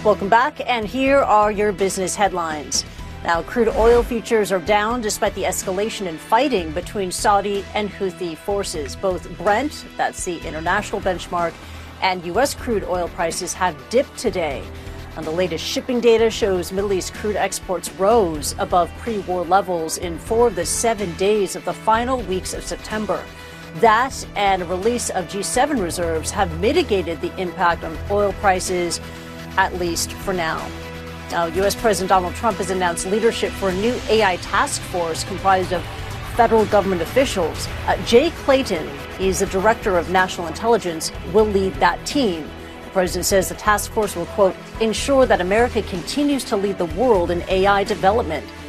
Welcome back, and here are your business headlines. Now, crude oil futures are down despite the escalation in fighting between Saudi and Houthi forces. Both Brent, that's the international benchmark, and U.S. crude oil prices have dipped today. And the latest shipping data shows Middle East crude exports rose above pre-war levels in 4 of the 7 days of the final weeks of September. That and a release of G7 reserves have mitigated the impact on oil prices, at least for now. Now, U.S. President Donald Trump has announced leadership for a new AI task force comprised of federal government officials. Jay Clayton, he's the director of national intelligence, will lead that team. The president says the task force will, quote, ensure that America continues to lead the world in AI development.